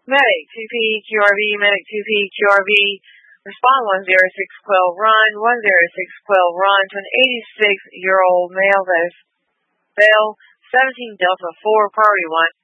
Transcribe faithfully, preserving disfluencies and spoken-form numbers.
Medic two P Q R V, Medic two P Q R V. Respond one zero six Quill Run, one zero six Quill Run to an eighty-six-year-old male that is Bell seventeen Delta four, priority one.